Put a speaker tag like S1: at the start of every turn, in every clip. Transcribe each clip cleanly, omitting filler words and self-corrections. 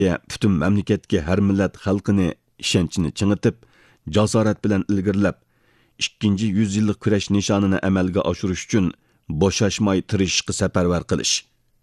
S1: bütün mamlakatga har millat xalqini ishonchini chingitib, jasorat bilan ilgirlab, 2 yillik kurash nishonini amalga oshirish uchun bo'shashmay tirishishga safarbar qilish.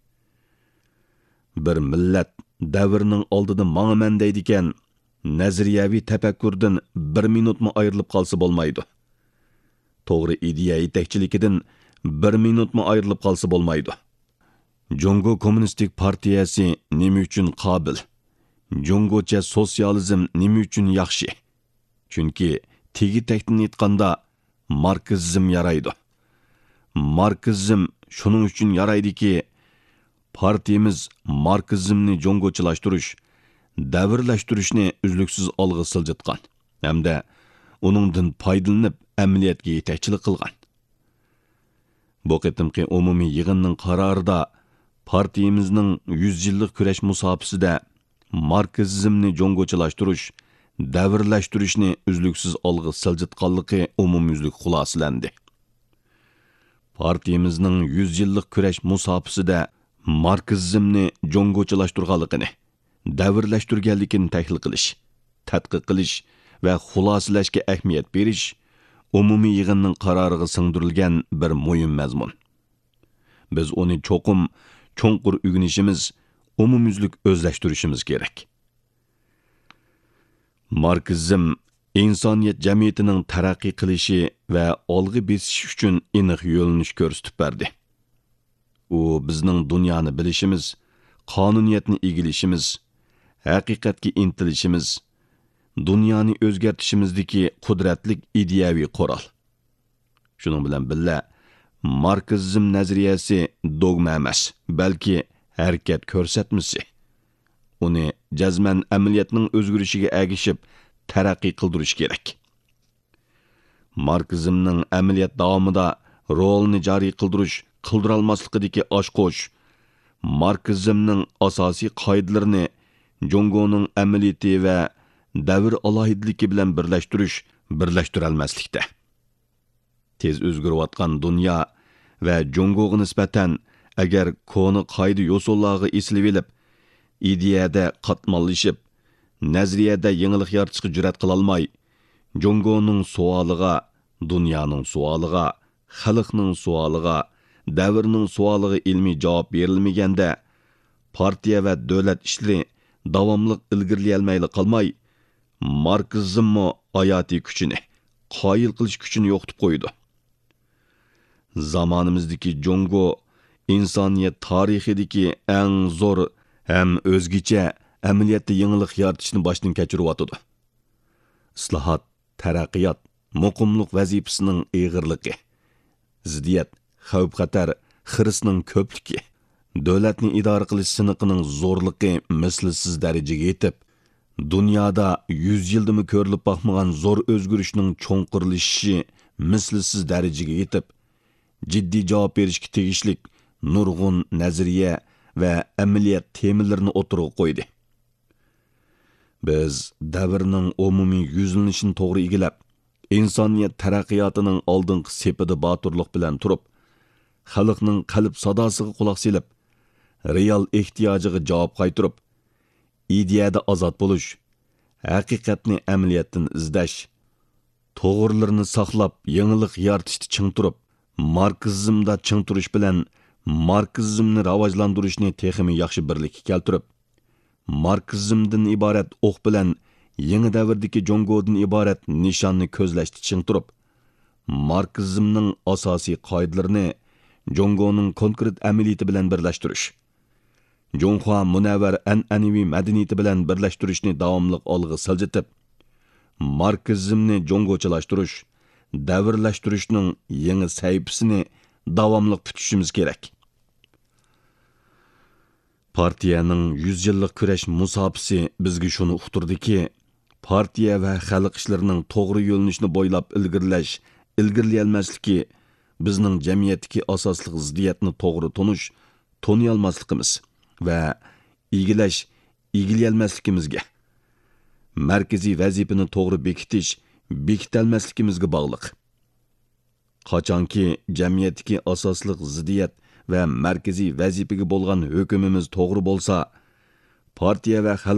S1: Bir millat davrning oldida ma'man deydigan nazariyaviy tafakkurdan 1 minutmi ayrilib qolsa bo'lmaydi. To'g'ri ideya yetakchiligidan 1 minutmi ayrilib qolsa bo'lmaydi. Jungo Kommunistik partiyasi nima uchun qobil? Jungocha sotsializm nima uchun yaxshi? Chunki tegi-takdan aytganda marksizm yaraydi. Marksizm shuning uchun yaraydiki, partiyamiz marksizmni jungochilashtirish, davrlashtirishni uzluksiz olg'a siljitgan hamda uningdan foydalanib amaliyotga yetakchilik qilgan. Bu qitimqi umumiy yig'inning qarorida partiyamizning 100 yillik kurash musofasida marksizmni jungochilashtirish, davrlashtirishni uzluksiz olg'a siljitganligi umumyuzlik xulosalandi. Partiyamizning 100 yillik kurash musofasida marksizmni jungochilashtirganligini, davrlashtirganligini tahlil qilish, tadqiq qilish va xulosalashga ahamiyat berish umumiy yig'inning qaroriga singdirilgan bir muhim mazmun. Biz uni cho'qim cho'nqur o'rganishimiz, umumyuzlik o'zlashtirishimiz kerak. Marksizm insoniyat jamiyatining taraqqiy qilishi va olg'a besishi uchun aniq yo'linish ko'rsatib berdi. U bizning dunyoni bilishimiz, qonuniyatni egilishimiz, haqiqatga intilishimiz, dunyoni o'zgartishimizdagi qudratlik ideyaviy qoral. Shuning bilan birga marksizm nazariyasi dogma emas, balki harakat ko'rsatmasi. Uni jazman amaliyotning o'zgarishiga agishib taraqqiy qildirish kerak. Marksizmning amaliyot davomida rolni joriy qildirish, qildirolmasligidagi oshqo'sh, marksizmning asosiy qoidalarini Jungoning amaliyoti va davr alohidligi bilan birlashtirolmaslikda. Tez o'zgarayotgan dunyo va Jungoga nisbatan agar koni qoida yo'sullarga esilib olib, ideyada qatmollashib, nazariyada yangilik yaratishga jur'at qila olmay, Jungoning savoliga, dunyoning savoliga, xalqning savoliga, davrning savoliga ilmiy javob berilmaganda, partiya va davlat ishlari davomli ilgirlayolmayli qolmay, marksizmmi hayotiy kuchini, qoyil qilish kuchini yo'qotib qo'ydi. Zamonimizdagi Jungo insoniyat tarixidagi eng zo'r ham o'zgacha amaliyotda yangilik yaratishni boshdan kechiryotdi. Islohot, taraqqiyot, muqimlik vazifasining ig'irligi, ziddiyat, xavf-xatar, xirisning ko'pligi, davlatni idora qilish siniqining zo'rligi mislsiz darajaga yetib, dunyoda 100 yildimi ko'rilib boqmagan zo'r o'zgarishning cho'nqirlashishi mislsiz darajaga yetib, jiddiy javob berishga tegishlik nurg'un nazariya va amaliyot temalarini o'tirg'a qo'ydi. Biz davrning umumiy yuzlanishini to'g'ri egilab, insoniyat taraqqiyotining oldingi sepida boturlik bilan turib, xalqning qalb sadosiga quloq selib, real ehtiyojiga javob qaytirib, ideyada ozod bo'lish, haqiqatni amaliyotdan izlash, to'g'rilarni saqlab, yangilik yaratishni ching turib, marksizmda ching turish bilan marksizmni rivojlantirishni texmi yaxshi birlikka keltirib, marksizmdan iborat o'q bilan yangi davrdagi Jungodan iborat nishonni ko'zlashni ching turib, marksizmning asosiy qoidalarini Jungoning konkret amaliyoti bilan birlashtirish, Junxo munavvar an'anaviy madaniyati bilan birlashtirishni davomli olg'a siljitib, marksizmni jungochilashtirish, davrlashtirishning yangi sahifasini davomli tutishimiz kerak. Partiyaning 100 yillik kurash musofasi bizga shuni uqtirdiki, partiya va xalq ishlarining to'g'ri yo'linishini bo'ylab ilgirlayolmasligi bizning jamiyatdagi asosli ziddiyatni to'g'ri tonish, toniyolmasligimiz va egilolmasligimizga, markaziy vazifani to'g'ri bekitalmasligimizga bog'liq. Qachonki jamiyatdagi asosli ziddiyat va markaziy vazifaga bo'lgan hukmimiz to'g'ri bo'lsa, partiya va